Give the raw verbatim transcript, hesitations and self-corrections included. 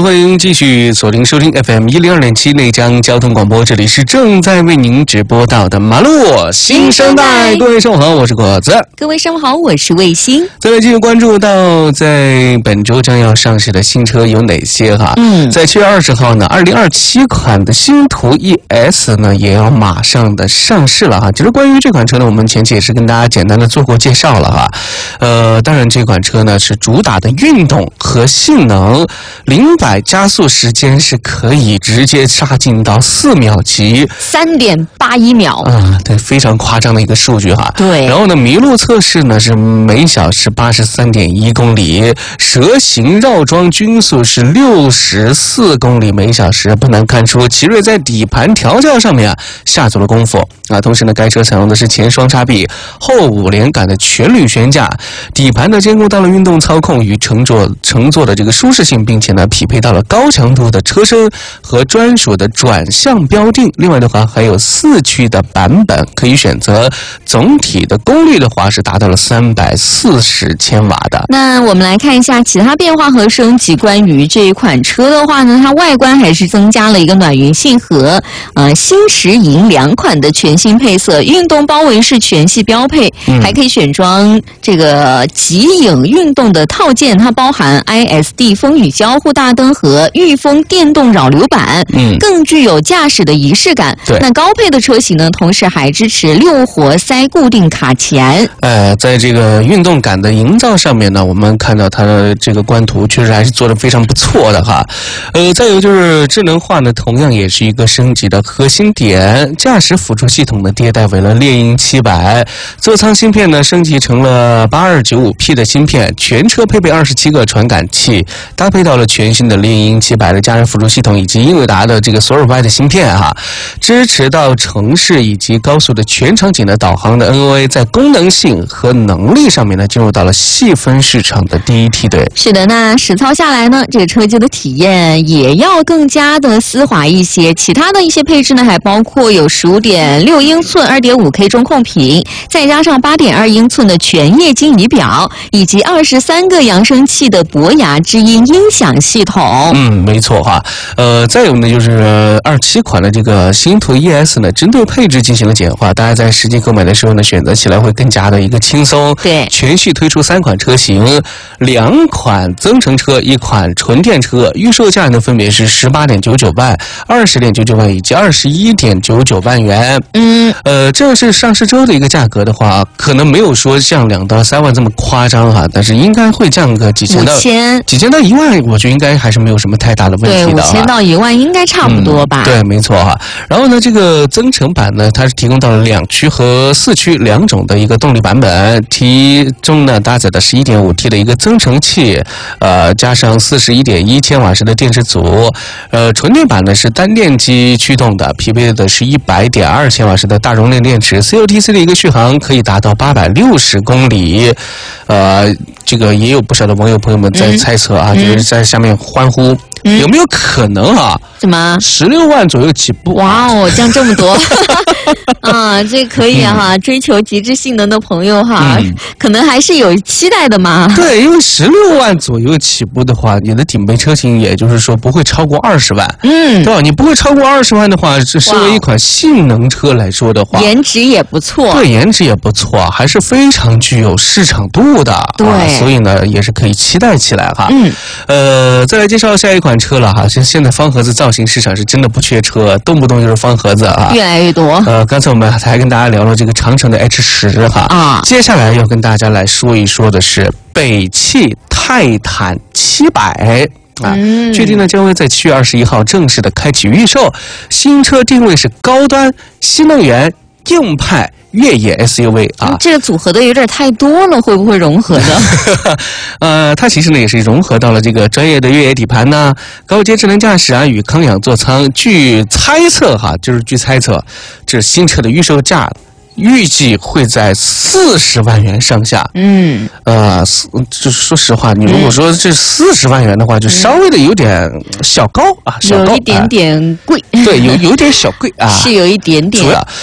欢迎继续锁定收听 F M 一零二点七内江交通广播，这里是正在为您直播到的马路新生代。各位上午好，我是果子。 各位上午好，我是卫星。 再来继续关注到在本周将要上市的新车有哪些哈？嗯，在七月二十号呢，二零二七款的星途 E S 呢也要马上的上市了哈。其实关于这款车呢，我们前期也是跟大家简单的做过介绍了哈。呃，当然这款车呢是主打的运动和性能，零百加速时间是可以直接杀进到四秒级， 三点八一秒啊，对，非常夸张的一个数据哈。 对。 然后呢，麋鹿测试呢是每小时八十三点一公里，蛇形绕桩均速是六十四公里每小时。不难看出，奇瑞在底盘调教上面啊下足了功夫啊。同时呢，该车采用的是前双叉臂、后五连杆的全铝悬架，底盘呢兼顾到了运动操控与乘坐乘坐的这个舒适性，并且呢匹配到了高强度的车身和专属的转向标定。另外的话，还有四驱的版本可以选择，总体的功率的话是达到了三百四十千瓦的。 那我们来看一下其他变化和升级。关于这一款车的话呢，它外观还是增加了一个暖云性和呃星石银两款的全新配色，运动包围是全系标配，嗯、还可以选装这个极影运动的套件，它包含 I S D 风雨交互大灯和御风电动扰流板，嗯，更具有驾驶的仪式感。 对， 那高配的车型呢，同时还支持六活塞固定卡钳。 呃，在这个运动感的营造上面呢，我们看到它的这个官图确实还是做得非常不错的哈。呃，再有就是智能化呢，同样也是一个升级的核心点，驾驶辅助系统呢迭代为了猎鹰七百，座舱芯片呢升级成了八二九五 P 的芯片，全车配备二十七个传感器，搭配到了全新的猎鹰七百的驾驶辅助系统以及英伟达的这个索尔 Y 的芯片哈，支持到城市以及高速的全场景的导航的 N O A， 在功能性和能力上面呢进入到了细分市场的第一梯队。 是的，那实操下来呢，这个车机的体验也要更加的丝滑一些。其他的一些配置呢，还包括有十五点六英寸 二点五K 中控屏，再加上八点二英寸的全液晶仪表，以及二十三个扬声器的博雅之音音响系统。 嗯，没错哈。呃，再有呢就是二七款的这个星途 E S 呢，针对配置进行了简化，大家在实际购买的时候呢，选择起来会更加的一个轻松。 对， 全系推出三款车型，两款增程车，一款纯电车，预售价呢分别是十八点九九万、二十点九九万以及二十一点九九万元。嗯，呃，正式上市之后的一个价格的话，可能没有说像两到三万这么夸张哈，但是应该会降个几千到五千几千到一万，我觉得应该还是没有什么太大的问题的。 对，五千到一万应该差不多吧？ 嗯、对，没错哈。然后呢，这个增程版呢，它是提供到了两驱和四驱两种的一个动力版本，其中呢搭载的 十一点五 T 的一个增程器，呃，加上 四十一点一千瓦时的电池组。呃，纯电版呢是单电机驱动的，匹配的是 一百点二千瓦时的大容量电池 ，C O T C 的一个续航可以达到八百六十公里。呃，这个也有不少的网友朋友们在猜测啊，嗯、就是在下面欢呼。嗯、有没有可能啊？ 怎么？ 十六万左右起步？ 哇哦，降这么多啊！这可以哈、啊，嗯、追求极致性能的朋友哈，嗯、可能还是有期待的嘛。 对，因为十六万左右起步的话，你的顶配车型也就是说不会超过二十万，嗯，对吧？你不会超过二十万的话，这身为一款性能车来说的话， 颜值也不错， 对，颜值也不错，还是非常具有市场度的。 对、 啊，所以呢，也是可以期待起来哈。嗯，呃，再来介绍下一款车了哈。现现在方盒子造型市场是真的不缺车，动不动就是方盒子啊， 越来越多。 呃，刚才我们还跟大家聊了这个长城的 H 十 哈，啊，接下来要跟大家来说一说的是北汽泰坦七百。啊，嗯、确定呢将会在七月二十一号正式的开启预售。新车定位是高端新能源硬派越野 S U V 啊， 这个组合的有点太多了，会不会融合的？ 呃，它其实呢也是融合到了这个专业的越野底盘呐、高阶智能驾驶啊与康养座舱。据猜测哈，就是据猜测，这新车的预售价预计会在四十万元上下。嗯，呃，就是说实话，你如果说这四十万元的话，就稍微的有点小高啊，小高， 有一点点贵。 对，有有点小贵啊， 是有一点点。 主要